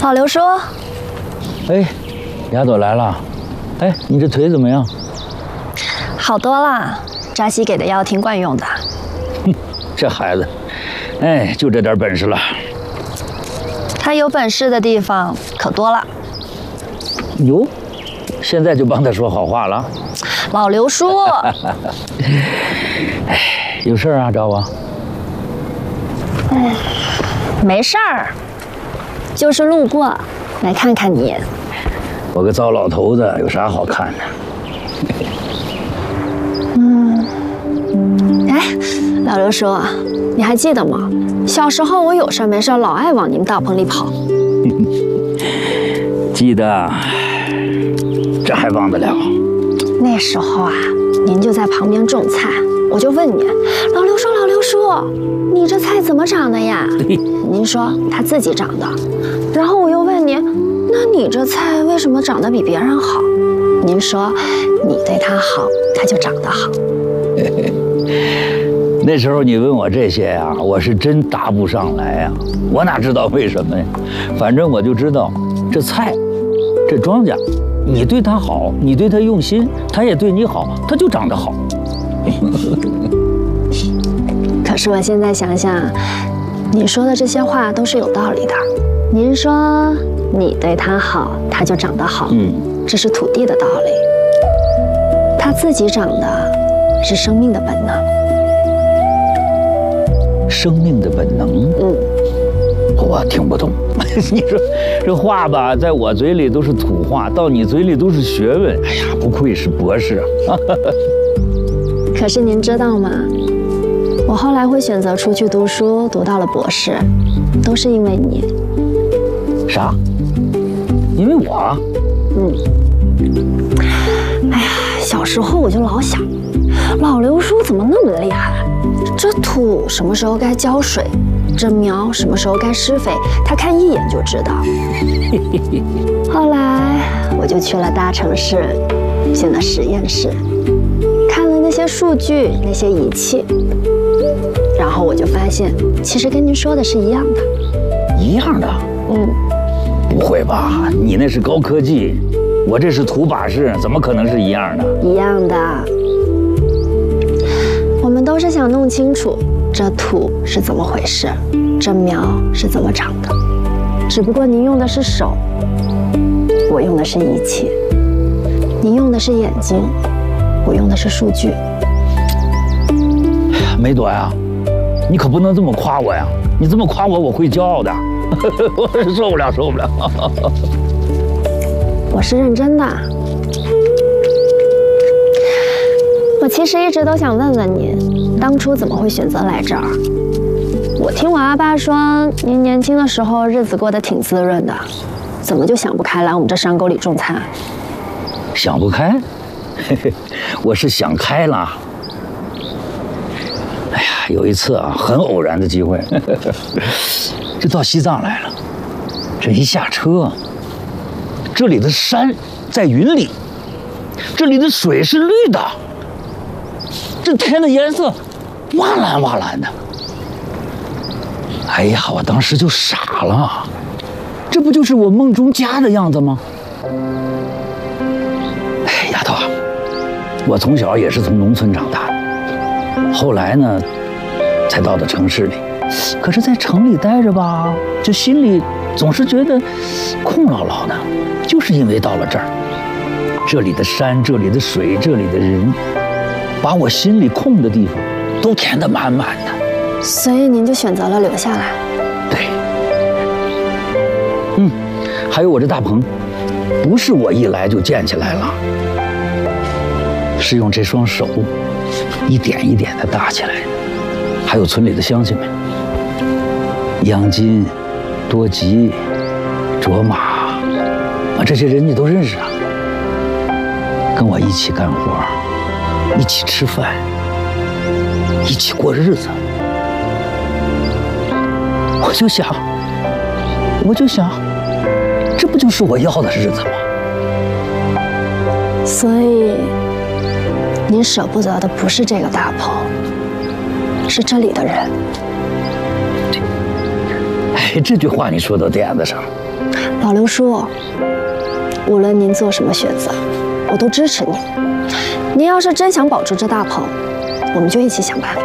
老刘叔， 哎，丫头来了。哎，你这腿怎么样？ 好多啦，扎西给的药挺管用的。 哼，这孩子，哎，就这点本事了。 他有本事的地方可多了。 哟，现在就帮他说好话了。 老刘叔， 哎，有事啊，找我？ 没事儿，就是路过，来看看你。 我个糟老头子，有啥好看的？ 哎，老刘叔，你还记得吗？小时候我有事没事老爱往你们大棚里跑。 记得，这还忘得了？ 那时候啊，您就在旁边种菜，我就问你，老刘叔，你这菜怎么长的呀？您说他自己长的。然后我又问你，那你这菜为什么长得比别人好？您说你对他好，他就长得好。 那时候你问我这些呀，我是真答不上来呀，我哪知道为什么呀？反正我就知道，这菜，这庄稼，你对它好，你对它用心，它也对你好，它就长得好。 可是我现在想想，您说的这些话都是有道理的。您说你对他好，他就长得好，这是土地的道理。他自己长的是生命的本能。 生命的本能，我听不懂。你说这话吧，在我嘴里都是土话，到你嘴里都是学问。哎呀，不愧是博士啊！ 可是您知道吗？我后来会选择出去读书，读到了博士，都是因为你。 啥？因为我？ 哎呀，小时候我就老想，老刘叔怎么那么厉害？这土什么时候该浇水，这苗什么时候该施肥，他看一眼就知道。后来我就去了大城市，进了实验室，看了那些数据、那些仪器，然后我就发现，其实跟您说的是一样的。 一样的？不会吧？你那是高科技，我这是土把式，怎么可能是一样的？ 一样的。我们都是想弄清楚这土是怎么回事，这苗是怎么长的。只不过您用的是手，我用的是仪器；您用的是眼睛，我用的是数据。 梅朵呀，你可不能这么夸我呀！你这么夸我，我会骄傲的。我受不了。 我是认真的。我其实一直都想问问您，当初怎么会选择来这儿？我听我阿爸说，您年轻的时候日子过得挺滋润的，怎么就想不开来我们这山沟里种菜？ 想不开？我是想开了。哎呀，有一次啊，很偶然的机会，就到西藏来了。这一下车，这里的山在云里，这里的水是绿的。这天的颜色瓦蓝瓦蓝的，哎呀，我当时就傻了，这不就是我梦中家的样子吗？哎，丫头啊，我从小也是从农村长大的，后来呢，才到的城市里。可是，在城里待着吧，这心里总是觉得空落落的，就是因为到了这儿，这里的山，这里的水，这里的人。把我心里空的地方都填得满满的， 所以您就选择了留下来。 对，还有我这大棚，不是我一来就建起来了，是用这双手一点一点的搭起来的。还有村里的乡亲们，杨金、多吉、卓玛，这些人你都认识啊，跟我一起干活。一起吃饭，一起过日子，我就想，这不就是我要的日子吗？ 所以，您舍不得的不是这个大棚，是这里的人。 哎， 哎，这句话你说到点子上了。 老刘叔，无论您做什么选择，我都支持您。您要是真想保住这大棚，我们就一起想办法。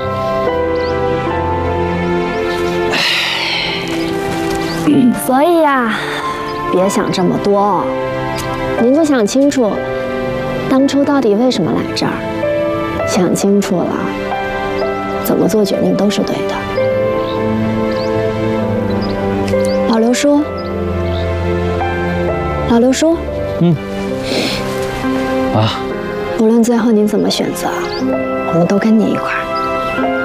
所以呀，别想这么多，您就想清楚，当初到底为什么来这儿，想清楚了，怎么做决定都是对的。老刘叔，老刘叔， 啊， 无论最后您怎么选择，我们都跟你一块儿。